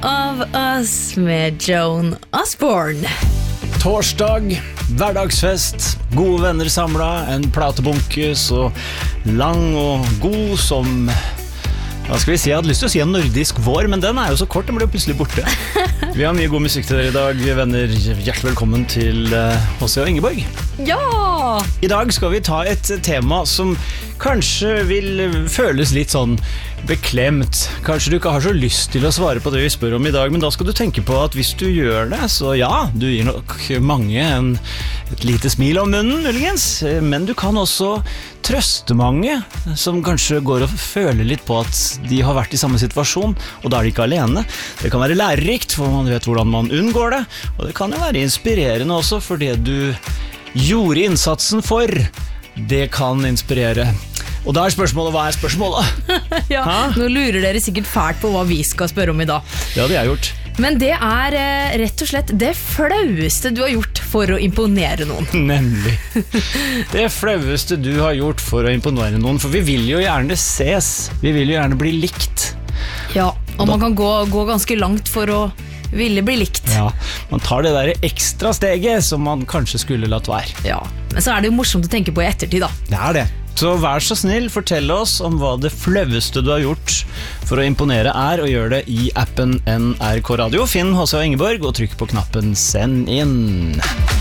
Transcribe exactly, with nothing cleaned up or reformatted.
of Us med Joan Osborne. Torsdag, hverdagsfest, gode venner samlet, en platebunke så lang og god som, hva skal vi si, jeg hadde lyst til å si en nordisk vår, men den er jo så kort, den ble jo plutselig borte. Vi har mye god musikk til dere i dag, venner, hjertelig velkommen til H C og Ingeborg. Ja! I dag skal vi ta et tema som kanskje vil føles litt sånn beklemt. Kanskje du ikke har så lyst til å svare på det vi spør om i dag, men da skal du tenke på at hvis du gjør det, så ja, du gir nok mange en, et lite smil om munnen, muligens, men du kan også trøste mange som kanskje går og føler litt på at de har vært i samme situasjon, og da er de ikke alene. Det kan være lærerikt, for man vet hvordan man unngår det, og det kan jo være inspirerende også, for det du gjorde innsatsen for, det kan inspirere. Og da er spørsmålet, hva er spørsmålet? Ja, nå lurer dere sikkert fælt på hva vi skal spørre om i dag. Det hadde jeg gjort. Men det er eh, rett og slett det flaueste du har gjort for å imponere noen. Nemlig. Det flaueste du har gjort for å imponere noen, for vi vil jo gjerne ses. Vi vil jo gjerne bli likt. Ja, og man kan gå, gå ganske langt for å ville bli likt. Ja, man tar det der ekstra steget som man kanskje skulle latt være. Ja, men så er det jo morsomt å tenke på i ettertid da. Det er det. Så vær så snill, fortell oss om hva det flaueste du har gjort for å imponere er, og gjør det i appen N R K Radio. Finn H C og Ingeborg og trykk på knappen send inn.